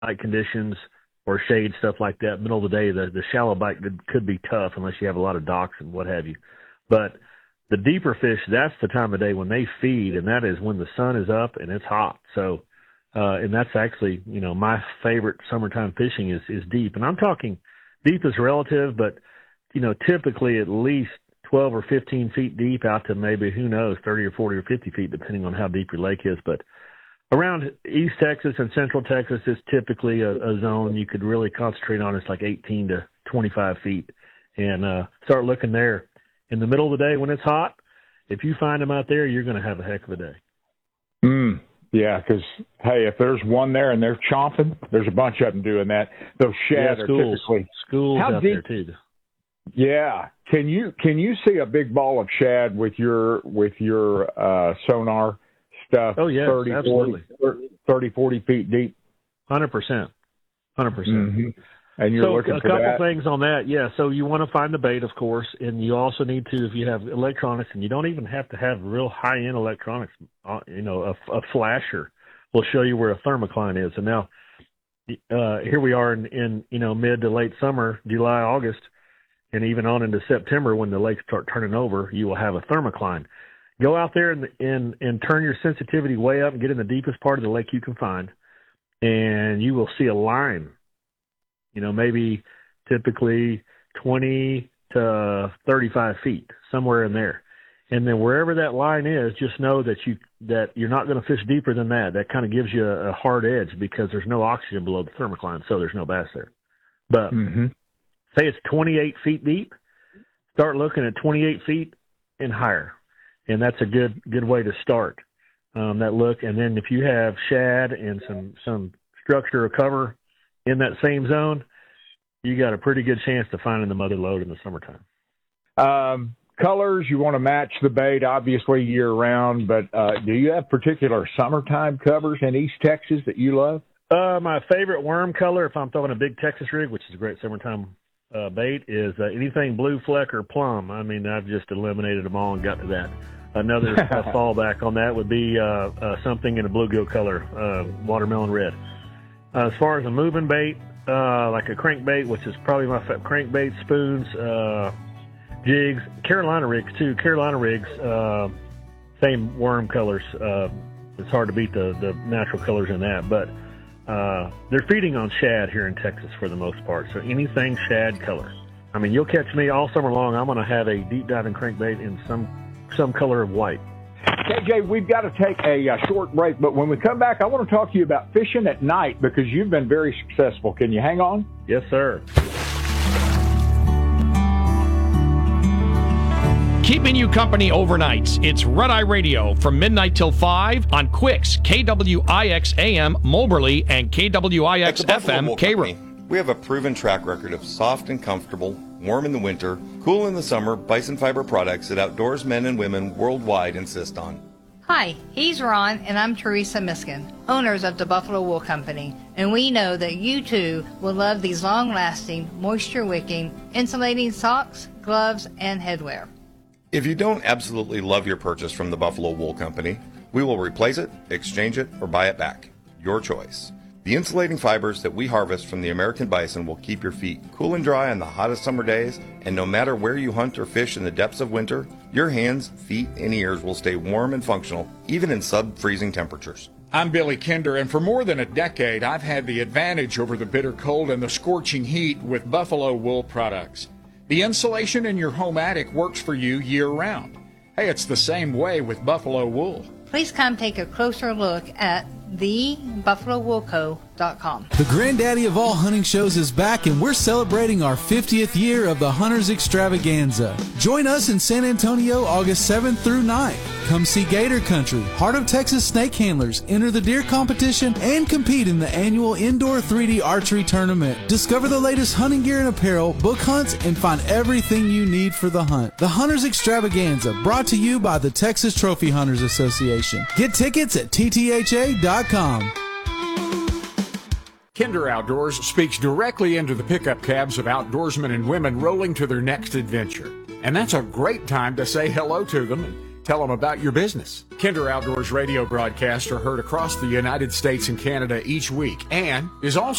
light conditions or shade, stuff like that, middle of the day, the shallow bite could be tough unless you have a lot of docks and what have you. But the deeper fish, that's the time of day when they feed, and that is when the sun is up and it's hot. So, and that's actually, my favorite summertime fishing is deep. And I'm talking deep is relative, but, typically at least 12 or 15 feet deep out to maybe, 30 or 40 or 50 feet, depending on how deep your lake is. But around East Texas and Central Texas is typically a zone you could really concentrate on. It's like 18 to 25 feet, and start looking there. In the middle of the day when it's hot, if you find them out there, you're going to have a heck of a day. Yeah, because, hey, if there's one there and they're chomping, there's a bunch of them doing that. Those shad are typically schools out there too. Yeah. Can you see a big ball of shad with your sonar stuff? Oh, yeah, absolutely. 30, 40 feet deep? 100%. Mm-hmm. And you're looking for that? A couple things on that, yeah. So you want to find the bait, of course, and you also need to, if you have electronics, and you don't even have to have real high-end electronics, a flasher will show you where a thermocline is. And now, here we are in mid to late summer, July, August, and even on into September when the lakes start turning over, you will have a thermocline. Go out there and turn your sensitivity way up and get in the deepest part of the lake you can find, and you will see a line. Maybe typically 20 to 35 feet, somewhere in there. And then wherever that line is, just know that you're not going to fish deeper than that. That kind of gives you a hard edge because there's no oxygen below the thermocline, so there's no bass there. But say it's 28 feet deep, start looking at 28 feet and higher. And that's a good way to start that look. And then if you have shad and some structure or cover in that same zone, you got a pretty good chance to finding the mother lode in the summertime. Colors, you want to match the bait, obviously, year-round, but do you have particular summertime covers in East Texas that you love? My favorite worm color, if I'm throwing a big Texas rig, which is a great summertime bait, is anything blue fleck or plum. I mean, I've just eliminated them all and got to that. Another fallback on that would be something in a bluegill color, watermelon red. As far as a moving bait, like a crankbait, which is probably my favorite, crankbait, spoons, jigs, Carolina rigs too. Carolina rigs, same worm colors. It's hard to beat the natural colors in that, but they're feeding on shad here in Texas for the most part. So anything shad color. I mean, you'll catch me all summer long. I'm going to have a deep diving crankbait in some color of white. KJ, we've got to take a short break, but when we come back, I want to talk to you about fishing at night because you've been very successful. Can you hang on? Yes, sir. Keeping you company overnights. It's Red Eye Radio from midnight till 5 on Quicks, KWIX AM, Moberly, and KWIX FM, Cairo. We have a proven track record of soft and comfortable, warm in the winter, cool in the summer, bison fiber products that outdoors men and women worldwide insist on. Hi, he's Ron, and I'm Teresa Miskin, owners of the Buffalo Wool Company, and we know that you too will love these long-lasting, moisture-wicking, insulating socks, gloves, and headwear. If you don't absolutely love your purchase from the Buffalo Wool Company, we will replace it, exchange it, or buy it back. Your choice. The insulating fibers that we harvest from the American bison will keep your feet cool and dry on the hottest summer days, and no matter where you hunt or fish in the depths of winter, your hands, feet, and ears will stay warm and functional, even in sub-freezing temperatures. I'm Billy Kinder, and for more than a decade, I've had the advantage over the bitter cold and the scorching heat with Buffalo Wool products. The insulation in your home attic works for you year-round. Hey, it's the same way with Buffalo Wool. Please come take a closer look at thebuffalowoolco.com. The granddaddy of all hunting shows is back, and we're celebrating our 50th year of the Hunters Extravaganza. Join us in San Antonio August 7th through 9th. Come see Gator Country, Heart of Texas snake handlers, enter the deer competition, and compete in the annual indoor 3D archery tournament. Discover the latest hunting gear and apparel, book hunts, and find everything you need for the hunt. The Hunters Extravaganza, brought to you by the Texas Trophy Hunters Association. Get tickets at ttha.com. Kinder Outdoors speaks directly into the pickup cabs of outdoorsmen and women rolling to their next adventure. And that's a great time to say hello to them and Tell them about your business. Kinder Outdoors radio broadcasts are heard across the United States and Canada each week and is also